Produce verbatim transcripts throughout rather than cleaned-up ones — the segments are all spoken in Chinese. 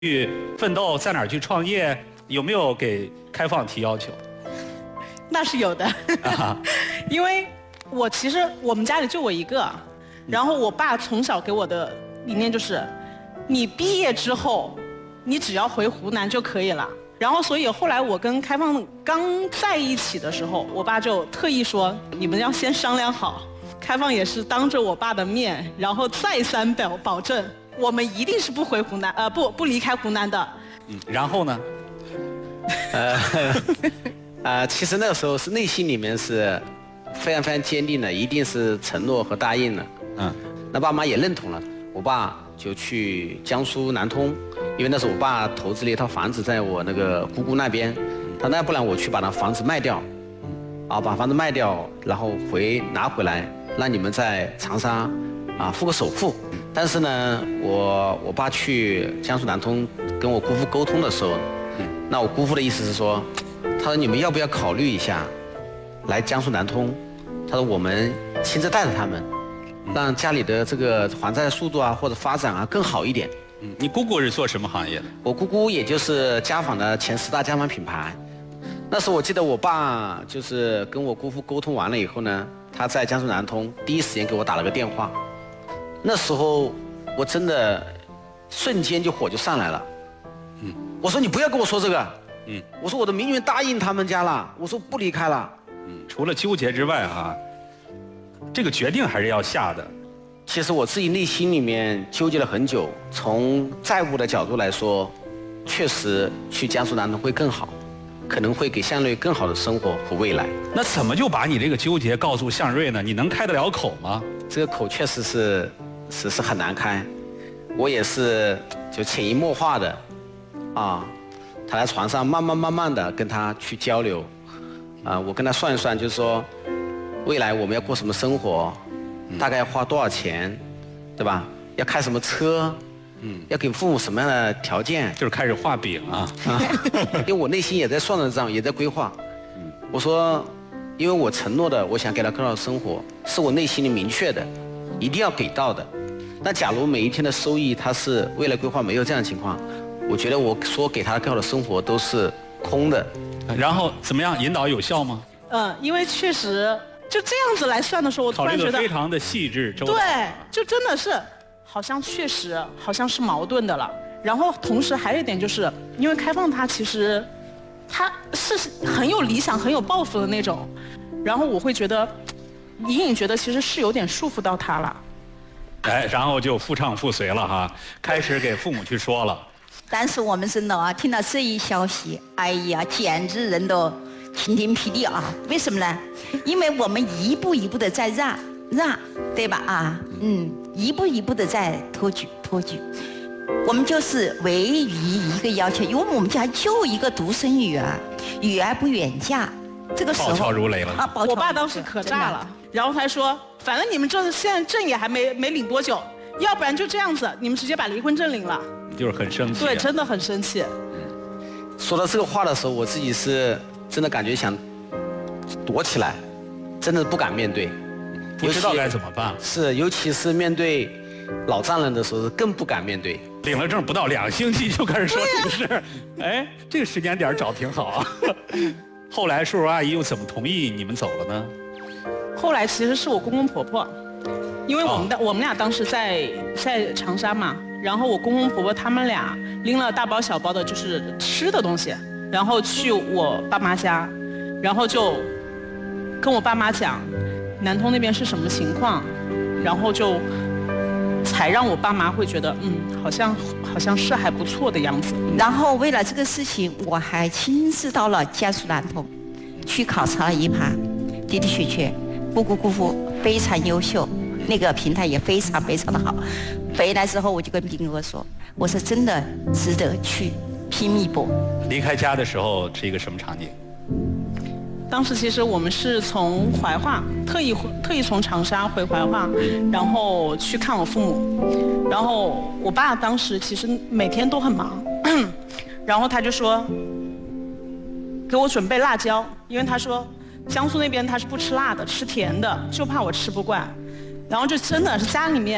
去奋斗，在哪儿去创业，有没有给开放提要求？ 那是有的，啊、因为我其实我们家里就我一个，然后我爸从小给我的理念就是，你毕业之后，你只要回湖南就可以了。然后所以后来我跟开放刚在一起的时候，我爸就特意说，你们要先商量好。开放也是当着我爸的面，然后再三保保证，我们一定是不回湖南，呃，不不离开湖南的。 嗯，然后呢？ 呃，呃，其实那个时候是内心里面是非常非常坚定的，一定是承诺和答应了。嗯，那爸妈也认同了，我爸就去江苏南通，因为那时候我爸投资了一套房子在我那个姑姑那边，他那不然我去把那房子卖掉，啊，把房子卖掉，然后回拿回来。让你们在长沙啊付个首付，但是呢，我我爸去江苏南通跟我姑父沟通的时候，那我姑父的意思是说，他说你们要不要考虑一下来江苏南通？他说我们亲自带着他们，让家里的这个还债速度啊或者发展啊更好一点。 嗯，你姑姑是做什么行业的？ 我姑姑也就是家纺的前十大家纺品牌。那时候我记得我爸就是跟我姑父沟通完了以后呢。他在江苏南通第一时间给我打了个电话，那时候我真的瞬间就火就上来了。嗯，我说你不要跟我说这个。嗯，我说我都明明答应他们家了，我说不离开了。 嗯，除了纠结之外啊，这个决定还是要下的。 其实我自己内心里面纠结了很久，从债务的角度来说，确实去江苏南通会更好。可能会给向瑞更好的生活和未来。 那怎么就把你这个纠结告诉向瑞呢？你能开得了口吗？ 这个口确实是是是很难开，我也是就潜移默化的，啊，他在床上慢慢慢慢的跟他去交流，啊，我跟他算一算，就是说未来我们要过什么生活，大概要花多少钱，对吧？要开什么车？嗯，要给父母什么样的条件？ 就是开始画饼啊！啊， 因为我内心也在算着账，也在规划。嗯，我说，因为我承诺的，我想给他更好的生活，是我内心里明确的，一定要给到的。那假如每一天的收益，他是未来规划没有这样的情况，我觉得我说给他更好的生活都是空的。 然后怎么样？引导有效吗？ 嗯，因为确实就这样子来算的时候，我突然觉得考虑得非常的细致周到。 对，就真的是。好像确实好像是矛盾的了，然后同时还有一点就是，因为开放他其实他是很有理想、很有抱负的那种，然后我会觉得隐隐觉得其实是有点束缚到他了。 哎，然后就夫唱妇随了哈，开始给父母去说了。 当时我们是啊，听到这一消息，哎呀，简直人都晴天霹雳啊！为什么呢？因为我们一步一步的在让让，对吧？啊，嗯。一步一步的在托举托举，我们就是唯一一个要求，因为我们家就一个独生女儿，女儿不远嫁，这个时候暴跳如雷了啊！ 我爸当时可炸了，然后他说，反正你们这现在证也还没没领多久，要不然就这样子，你们直接把离婚证领了。 就是很生气、啊。 对，真的很生气。 说到这个话的时候，我自己是真的感觉想躲起来，真的不敢面对。 不知道该怎么办， 是尤其是面对老丈人的时候，更不敢面对。 领了证不到两星期就开始说这个事，哎，这个时间点找挺好啊。后来叔叔阿姨又怎么同意你们走了呢？ 后来其实是我公公婆婆，因为我们的、哦、我们俩当时在在长沙嘛，然后我公公婆婆他们俩拎了大包小包的就是吃的东西，然后去我爸妈家，然后就跟我爸妈讲。南通那边是什么情况，然后就才让我爸妈会觉得，嗯，好像好像是还不错的样子。 然后为了这个事情，我还亲自到了江苏南通，去考察了一盘，的的确确，姑姑姑父非常优秀，那个平台也非常非常的好。回来之后，我就跟斌哥说，我说真的值得去拼一波。 离开家的时候是一个什么场景？ 当时其实我们是从怀化特意特意从长沙回怀化，然后去看我父母。然后我爸当时其实每天都很忙，然后他就说给我准备辣椒，因为他说江苏那边他是不吃辣的，吃甜的，就怕我吃不惯。然后就真的是家里面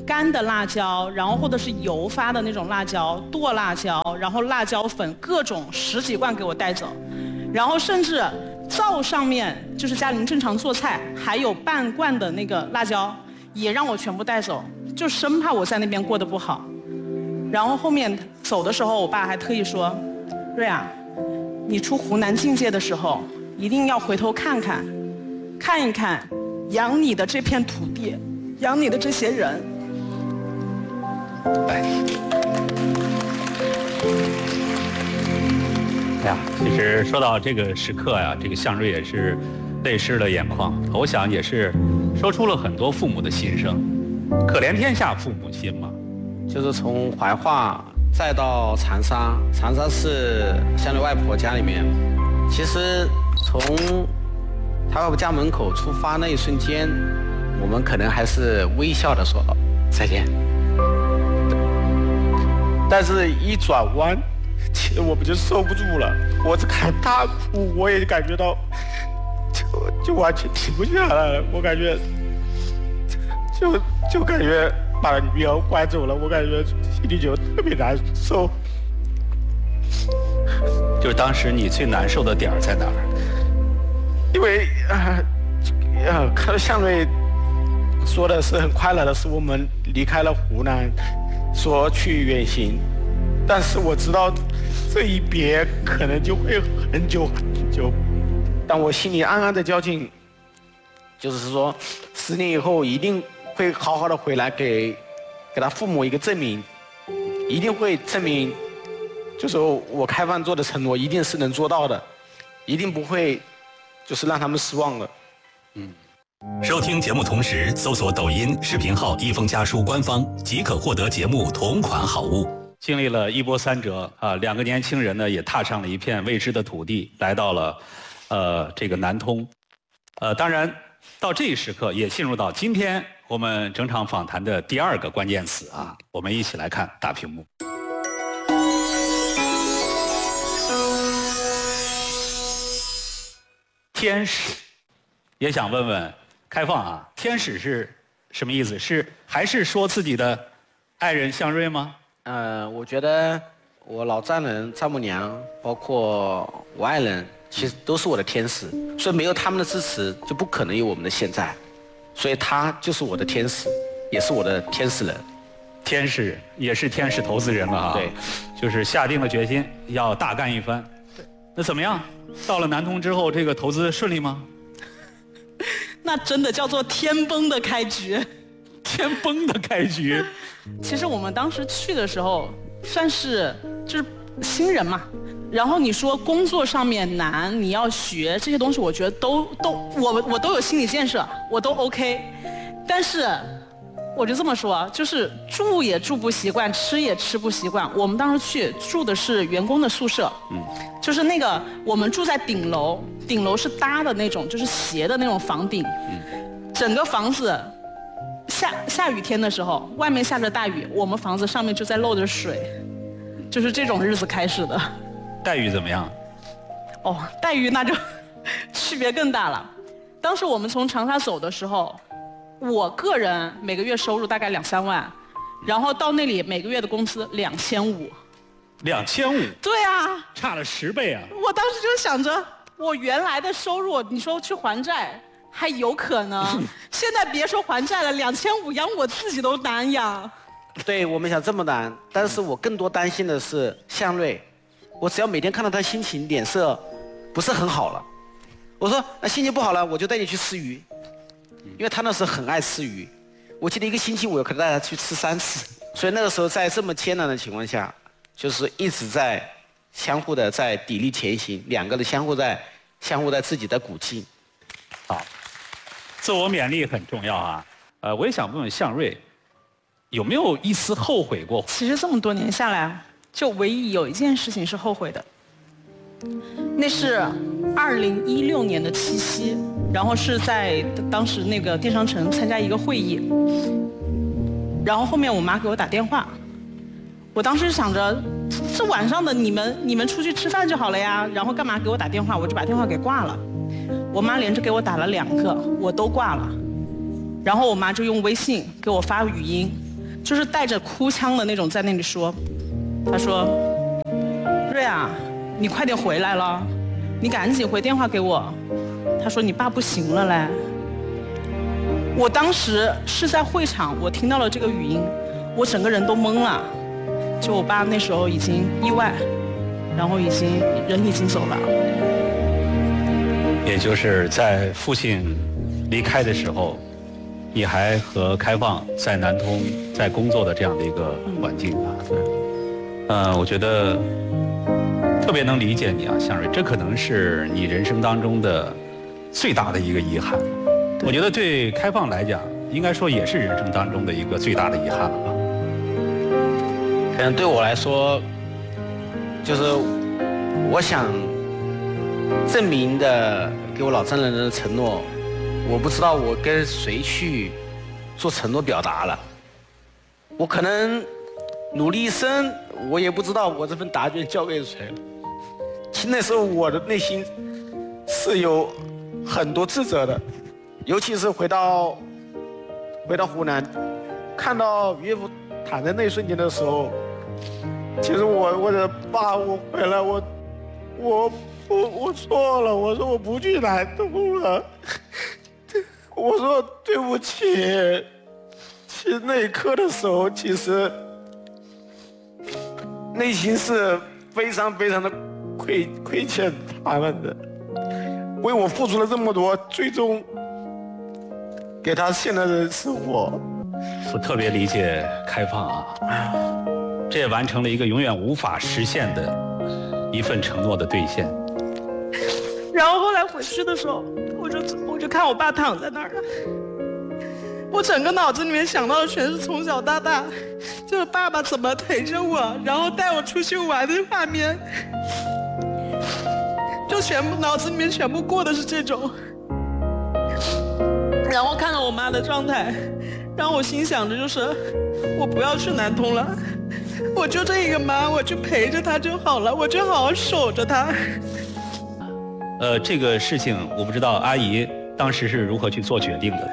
干的辣椒，然后或者是油发的那种辣椒，剁辣椒，然后辣椒粉，各种十几罐给我带走，然后甚至灶上面就是家里面正常做菜，还有半罐的那个辣椒也让我全部带走，就生怕我在那边过得不好。然后后面走的时候，我爸还特意说：“瑞啊，你出湖南境界的时候，一定要回头看看，看一看养你的这片土地，养你的这些人。” 哎，哎呀，其实说到这个时刻呀，这个向瑞也是泪湿了眼眶，我想也是说出了很多父母的心声，可怜天下父母心嘛。 就是从怀化再到长沙，长沙是向瑞外婆家里面，其实从他外婆家门口出发那一瞬间，我们可能还是微笑的说再见，但是一转弯，其实我们就受不住了。我只看他哭，我也感觉到，就就完全停不下来了。我感觉，就就感觉把女儿拐走了，我感觉心里就特别难受。 就是当时你最难受的点儿在哪儿？ 因为啊，呃，看到向瑞说的是很快乐的是我们离开了湖南，说去远行，但是我知道这一别可能就会很久很久，但我心里暗暗的较劲，就是说十年以后一定会好好的回来给给他父母一个证明，一定会证明，就是我开饭做的承诺一定是能做到的，一定不会就是让他们失望了。 嗯。 收听节目同时搜索抖音视频号一封家书官方即可获得节目同款好物。 经历了一波三折啊，两个年轻人呢也踏上了一片未知的土地，来到了呃这个南通。呃，当然到这一时刻也进入到今天我们整场访谈的第二个关键词啊，我们一起来看大屏幕。天使，也想问问开放啊，天使是什么意思？是还是说自己的爱人向瑞吗？ 呃，我觉得我老丈人、丈母娘，包括我爱人，其实都是我的天使，所以没有他们的支持，就不可能有我们的现在。所以他就是我的天使，也是我的天使人。 天使也是天使投资人了啊！ 对， 就是下定了决心要大干一番。对，那怎么样？到了南通之后，这个投资顺利吗？ 那真的叫做天崩的开局。 天崩的开局。 其实我们当时去的时候，算是就是新人嘛。然后你说工作上面难，你要学这些东西，我觉得都都我我都有心理建设，我都 OK。但是我就这么说，就是住也住不习惯，吃也吃不习惯。我们当时去住的是员工的宿舍，嗯，就是那个我们住在顶楼，顶楼是搭的那种，就是斜的那种房顶，嗯，整个房子。下下雨天的时候，外面下着大雨，我们房子上面就在漏着水，就是这种日子开始的。 待遇怎么样？ 哦，待遇那就区别更大了。当时我们从长沙走的时候，我个人每个月收入大概两三万，然后到那里每个月的工资两千五。 两千五？ 对啊， 差了十倍啊！ 我当时就想着，我原来的收入，你说去还债。还有可能，现在别说还债了，两千五养我自己都难养。 对，我们想这么难，但是我更多担心的是向瑞，我只要每天看到他心情脸色不是很好了，我说那心情不好了，我就带你去吃鱼，因为他那时候很爱吃鱼，我记得一个星期我可能带他去吃三次，所以那个时候在这么艰难的情况下，就是一直在相互的在砥砺前行，两个人相互在相互在自己的鼓劲。 好。自我勉励很重要啊，呃，我也想问问向瑞，有没有一丝后悔过？ 其实这么多年下来，就唯一有一件事情是后悔的，那是二零一六年的七夕，然后是在当时那个电商城参加一个会议，然后后面我妈给我打电话，我当时想着，这晚上的你们你们出去吃饭就好了呀，然后干嘛给我打电话？我就把电话给挂了。我妈连着给我打了两个，我都挂了，然后我妈就用微信给我发语音， 就是带着哭腔的那种在那里说，他说：“瑞啊，你快点回来了，你赶紧回电话给我。”他说：“你爸不行了嘞。”我当时是在会场，我听到了这个语音，我整个人都懵了。就我爸那时候已经意外，然后已经人已经走了。 也就是在父亲离开的时候，你还和开放在南通在工作的这样的一个环境啊，呃，我觉得特别能理解你啊，向瑞，这可能是你人生当中的最大的一个遗憾。我觉得对开放来讲，应该说也是人生当中的一个最大的遗憾了吧。 可能对我来说，就是我想证明的给我老丈人的承诺，我不知道我跟谁去做承诺表达了。我可能努力一生，我也不知道我这份答卷交给谁了。其实那时候我的内心是有很多自责的，尤其是回到回到湖南，看到岳父躺在那一瞬间的时候，其实我我的爸，我回来，我我我我错了，我说我不去南通了，我说对不起。其实那一刻的时候，其实内心是非常非常的亏亏欠他们的，为我付出了这么多，最终给他现在的是我。 我特别理解开放啊，这也完成了一个永远无法实现的一份承诺的兑现。 然后后来回去的时候，我就我就看我爸躺在那儿了，我整个脑子里面想到的全是从小到大，就是爸爸怎么陪着我，然后带我出去玩的画面，就全部脑子里面全部过的是这种。然后看到我妈的状态，让我心想着就是，我不要去南通了，我就这一个妈，我去陪着她就好了，我就好好守着她。 呃，这个事情我不知道阿姨当时是如何去做决定的。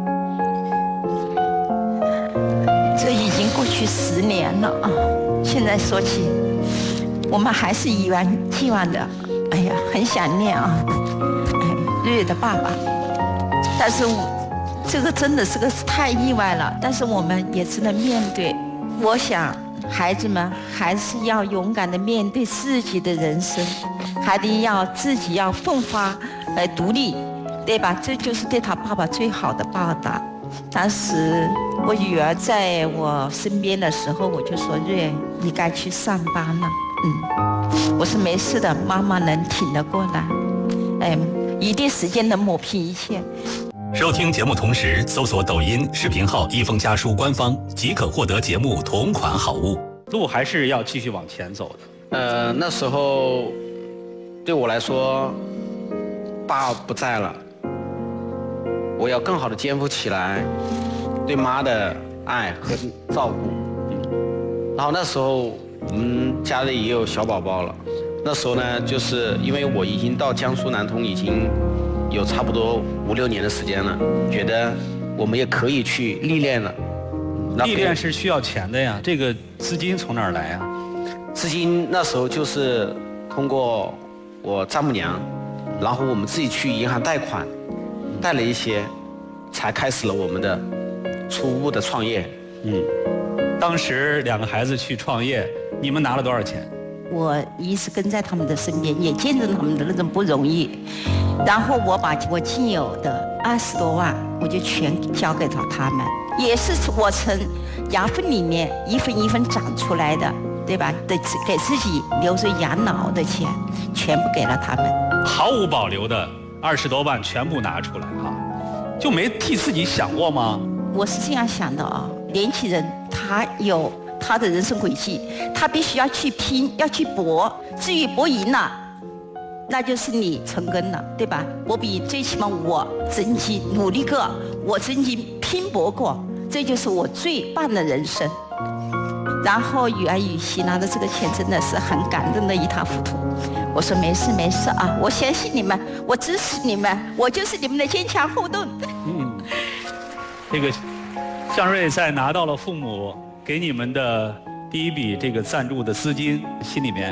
这已经过去十年了啊！现在说起，我们还是一如既往的，哎呀，很想念啊，哎，瑞瑞的爸爸。但是我这个真的是个太意外了，但是我们也只能面对。我想孩子们还是要勇敢的面对自己的人生，还得要自己要奋发来独立，对吧？这就是对他爸爸最好的报答。当时我女儿在我身边的时候，我就说：“瑞，你该去上班了。”嗯，我说没事的，妈妈能挺得过来。哎，一定时间能抹平一切。 收听节目同时，搜索抖音视频号一封家书官方，即可获得节目同款好物。 路还是要继续往前走的。 呃，那时候对我来说，爸不在了，我要更好的肩负起来对妈的爱和照顾。然后那时候我们家里也有小宝宝了，那时候呢，就是因为我已经到江苏南通已经有差不多五六年的时间了，觉得我们也可以去历练了。 历练是需要钱的呀，这个资金从哪儿来啊？ 资金那时候就是通过我丈母娘，然后我们自己去银行贷款，贷了一些，才开始了我们的初步的创业。 嗯，当时两个孩子去创业，你们拿了多少钱？ 我一直跟在他们的身边，也见证他们的那种不容易。然后我把我仅有的二十多万，我就全交给了他们，也是我从牙缝里面一分一分长出来的，对吧？的给自己留着养老的钱，全部给了他们， 毫无保留的二十多万全部拿出来哈，就没替自己想过吗？ 我是这样想的啊，年轻人他有他的人生轨迹，他必须要去拼，要去搏。至于搏赢了，那就是你成功了，对吧？我比最起码我曾经努力过，我曾经拼搏过，这就是我最棒的人生。然后雨儿雨熙拿的这个钱真的是很感动的一塌糊涂。我说没事没事啊，我相信你们，我支持你们，我就是你们的坚强后盾。 嗯，这个向瑞在拿到了父母给你们的第一笔这个赞助的资金，心里面